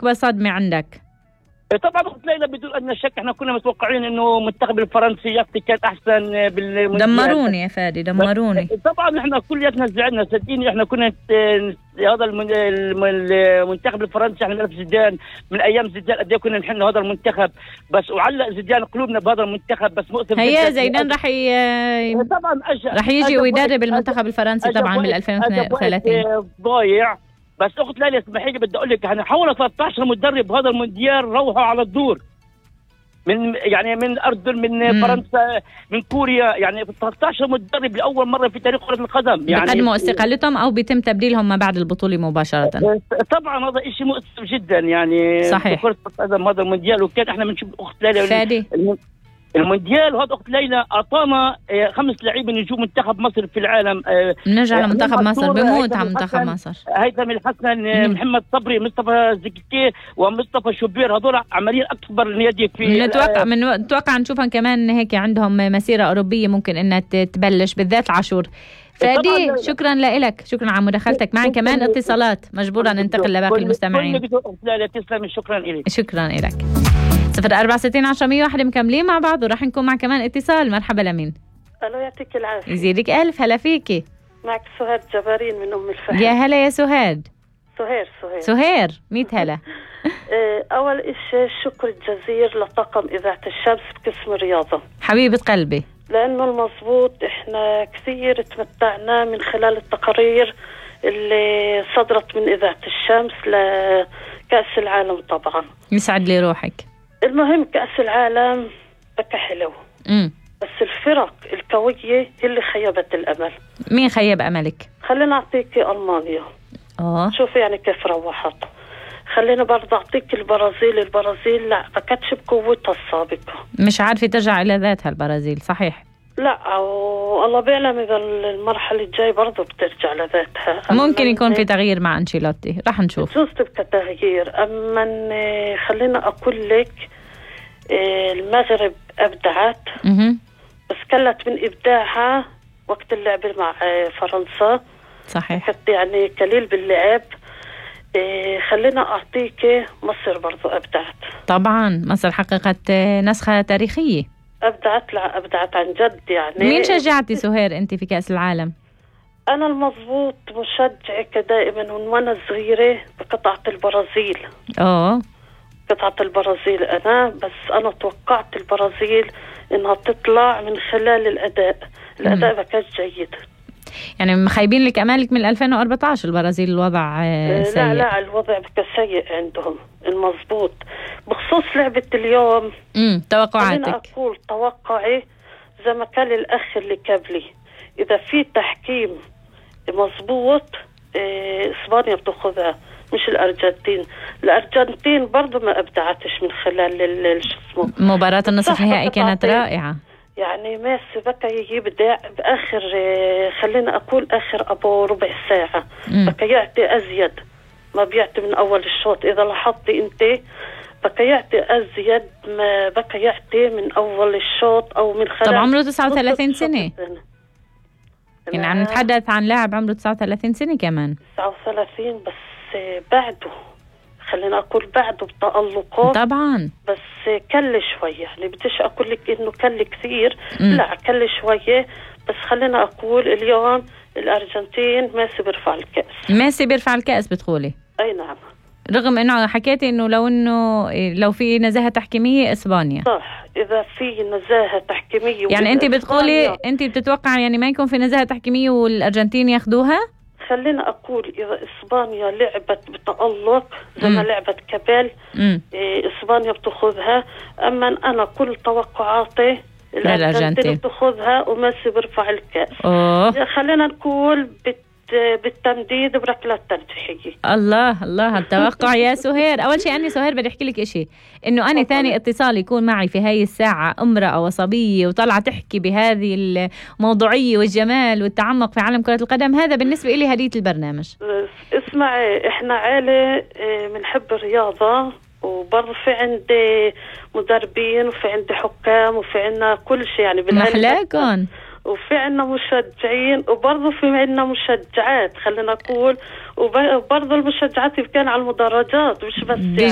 أكبر صدمة عندك؟ طبعا اخت ليلى بدون ادنى شك احنا كنا متوقعين انه المنتخب الفرنسي يفتي كان احسن بالمونديال. دمروني يا فادي، دمروني. طبعا احنا كلياتنا زعلنا صدقيني. احنا كنا هذا المنتخب الفرنسي احنا نعرف زيدان من ايام زيدان قد ايه كنا نحن هذا المنتخب بس، وعلق زيدان قلوبنا بهذا المنتخب بس مؤسف. هي زيدان طبعا رح يجي ويدرب المنتخب الفرنسي طبعا بال 2030 ضايع. بس اخت ليلى اسمحي لي بدي اقول لك احنا حوالي 13 مدرب هذا المونديال روحوا على الدور من الاردن من فرنسا من كوريا، يعني 13 مدرب لاول مره في تاريخ كره القدم يعني بيقدموا استقالتهم او بيتم تبديلهم ما بعد البطوله مباشره. طبعا هذا شيء مؤسف جدا يعني صحيح. كره القدم هذا المونديال. وكان احنا بنشوف اخت ليلى فادي المونديال وهذا اخت ليلى اعطانا 5 لاعبين نجوم منتخب مصر في العالم. نرجع لمنتخب مصر، بموت على منتخب مصر. هيثم الحسن، محمد صبري، مصطفى زكي ومصطفى شوبير، هذول عمليا اكبر نادي في نتوقع نشوفهم كمان هيك عندهم مسيره اوروبيه ممكن انها تبلش بالذات عاشور. فادي شكرا لك، شكرا على مداخلتك. معي كمان اتصالات مجبورة ننتقل لباقي المستمعين. شكرا لك. شكرا لك. 0460 مكملين مع بعض وراح نكون مع كمان اتصال. مرحبا لمين؟ الو يعطيك العافية. يزيدك ألف. هلا فيكي. معك سهاد جبارين من أم الفهد. يا هلا يا سهاد. سهير 100 هلا. أول إشي الشكر الجزير لطاقم إذاعة الشمس بقسم الرياضة حبيبة قلبي، لأنه المضبوط إحنا كثير تمتعنا من خلال التقارير اللي صدرت من إذاعة الشمس لكأس العالم. طبعا يسعد لي روحك. المهم كأس العالم بكى حلو بس الفرق القوية هي اللي خيبت الأمل. مين خيب أملك؟ خلينا أعطيك ألمانيا. شوف يعني كيف روحت. خلينا برضه أعطيك البرازيل لا ما كانتش بقوتها السابقة، مش عارفة ترجع إلى ذاتها البرازيل. صحيح. لا والله بيعلم إذا المرحلة الجاي برضه بترجع لذاتها. ممكن يكون في تغيير مع أنشيلوتي، رح نشوف. جوز تبقى تغيير. أما خلينا أقول لك المغرب أبدعت بس كلت من إبداعها وقت اللعب مع فرنسا. صحيح. كانت يعني قليل باللعب. خلينا أعطيك مصر برضو أبدعت. طبعا مصر حققت نسخة تاريخية. أبدعت عن جد يعني. مين شجعتي سهير أنت في كأس العالم؟ أنا المضبوط مشجعك دائما وأنا صغيرة بقطعة البرازيل. قطعة البرازيل أنا بس أنا توقعت البرازيل إنها تطلع من خلال الأداء ما كان جيد. يعني مخيبين لك أمالك من 2014 البرازيل الوضع سيء. لا الوضع بقى سيء عندهم المضبوط. بخصوص لعبة اليوم توقعاتك؟ أنا أقول توقعي زي ما قال الأخ اللي قبلي، إذا في تحكيم مضبوط إسبانيا بتأخذها مش الأرجنتين برضو ما أبدعتش من خلال مباراة النصف النهائي كانت رائعة. يعني ميسي بقى يبدع بآخر خلينا أقول آخر أبو ربع ساعة بقى يعطي أزيد ما بيعطي من أول الشوط. إذا لاحظتي أنت بقى يعطي أزيد ما بقى يعطي من أول الشوط أو من خلال. طب عمره 39 سنة يعني عم نتحدث عن لاعب عمره 39 سنة كمان. 39 بس بعده خلينا أقول بعده بتألقه طبعا بس كل شوية. يعني بديش أقول لك إنه كل كثير لا كل شوية بس خلينا أقول اليوم الأرجنتين ميسي بيرفع الكأس بتقولي؟ أي نعم. رغم إنه حكيتي إنه لو في نزاهة تحكيمية إسبانيا. صح إذا في نزاهة تحكيمية يعني أنت بتقولي أنت بتتوقع يعني ما يكون في نزاهة تحكيمية والأرجنتين ياخدوها؟ خلينا أقول إذا إسبانيا لعبت بتألق زي ما لعبت كابيل إسبانيا بتأخذها. أما أنا كل توقعاتي الأرجنتين بتأخذها وميسي بيرفع الكأس. خلينا نقول بالتمديد بركلات ترجيحية. الله التوقع يا سهير. أول شيء أني سهير بدي أحكي لك إشي، إنه أنا ثاني اتصال يكون معي في هاي الساعة امرأة وصبية وطلعة تحكي بهذه الموضوعية والجمال والتعمق في عالم كرة القدم، هذا بالنسبة إلي هدية البرنامج. اسمعي إحنا عائلة بنحب الرياضة وبرضه في عندي مدربين وفي عندي حكام وفي عنا كل شيء يعني محلاكم وفي عنا مشجعين وبرضه في عنا مشجعات خلينا نقول وبرضه المشجعات كان على المدرجات مش بس يعني